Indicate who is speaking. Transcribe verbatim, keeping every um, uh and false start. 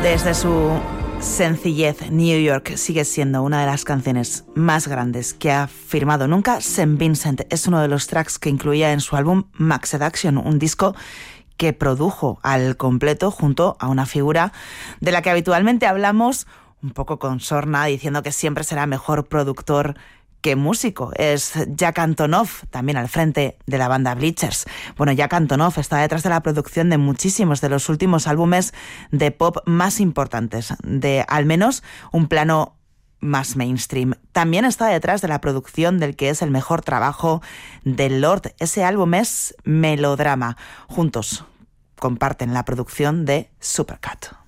Speaker 1: Desde su sencillez, New York sigue siendo una de las canciones más grandes que ha firmado nunca. Saint Vincent es uno de los tracks que incluía en su álbum Max Seduction, un disco que produjo al completo junto a una figura de la que habitualmente hablamos un poco con sorna, diciendo que siempre será mejor productor que músico. Es Jack Antonoff, también al frente de la banda Bleachers. Bueno, Jack Antonoff está detrás de la producción de muchísimos de los últimos álbumes de pop más importantes, de al menos un plano más mainstream. También está detrás de la producción del que es el mejor trabajo de Lorde. Ese álbum es Melodrama. Juntos comparten la producción de Supercat.